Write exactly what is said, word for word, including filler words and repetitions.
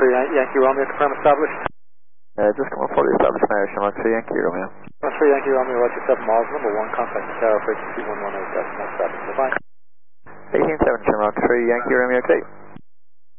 three Yankee Romeo, confirm established. Uh, just come on fully established now, Shamrock three Yankee Romeo. Shamrock three Yankee Romeo, Roger seven miles, number one, contact the tower frequency one one eight decimal seven. Goodbye. eighteen seven Shamrock three Yankee Romeo, okay.